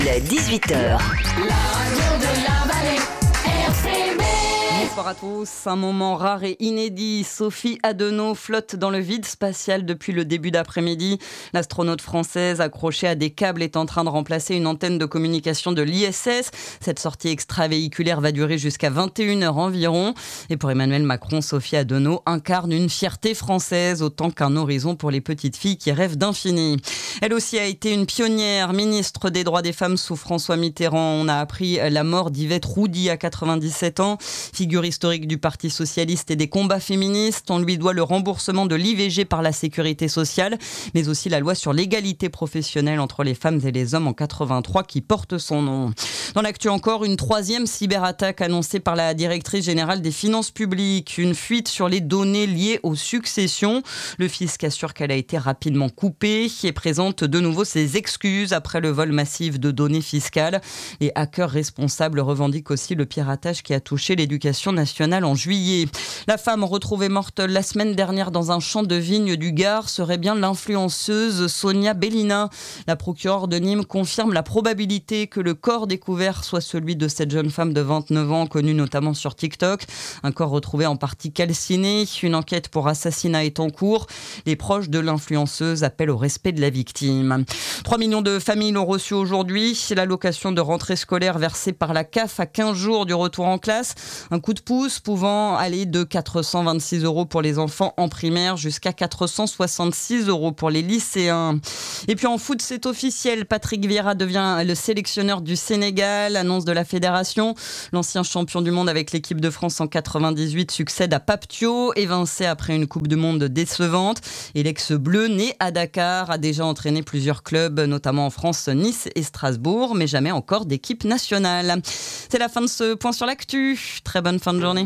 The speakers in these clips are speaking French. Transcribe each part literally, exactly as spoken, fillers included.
À dix-huit heures. La radio de la vallée, R C B. Bonsoir à tous. Un moment rare et inédit. Sophie Adenau flotte dans le vide spatial depuis le début d'après-midi. L'astronaute française accrochée à des câbles est en train de remplacer une antenne de communication de l'I S S. Cette sortie extravéhiculaire va durer jusqu'à vingt et une heures environ. Et pour Emmanuel Macron, Sophie Adenau incarne une fierté française autant qu'un horizon pour les petites filles qui rêvent d'infini. Elle aussi a été une pionnière, ministre des droits des femmes sous François Mitterrand. On a appris la mort d'Yvette Roudy à quatre-vingt-dix-sept ans, figure historique du Parti socialiste et des combats féministes. On lui doit le remboursement de l'I V G par la sécurité sociale, mais aussi la loi sur l'égalité professionnelle entre les femmes et les hommes en quatre-vingt-trois qui porte son nom. Dans l'actu encore, une troisième cyberattaque annoncée par la directrice générale des finances publiques. Une fuite sur les données liées aux successions. Le fisc assure qu'elle a été rapidement coupée et présente de nouveau ses excuses après le vol massif de données fiscales. Les hackers responsables revendiquent aussi le piratage qui a touché l'éducation nationale en juillet. La femme retrouvée morte la semaine dernière dans un champ de vignes du Gard serait bien l'influenceuse Sonia Bellina. La procureure de Nîmes confirme la probabilité que le corps découvert soit celui de cette jeune femme de vingt-neuf ans, connue notamment sur TikTok. Un corps retrouvé en partie calciné. Une enquête pour assassinat est en cours. Les proches de l'influenceuse appellent au respect de la victime. trois millions de familles l'ont reçu aujourd'hui. C'est l'allocation de rentrée scolaire versée par la C A F à quinze jours du retour en classe. Un coup de pouce pouvant aller de quatre cent vingt-six euros pour les enfants en primaire jusqu'à quatre cent soixante-six euros pour les lycéens. Et puis en foot, c'est officiel. Patrick Vieira devient le sélectionneur du Sénégal. Annonce de la fédération. L'ancien champion du monde avec l'équipe de France en quatre-vingt-dix-huit succède à Pape Thiaw, évincé après une Coupe du Monde décevante. Et l'ex-bleu, né à Dakar, a déjà entraîné plusieurs clubs, notamment en France, Nice et Strasbourg, mais jamais encore d'équipe nationale. C'est la fin de ce point sur l'actu. Très bonne fin de journée.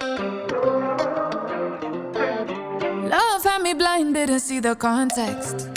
Love had me blind, didn't see the context.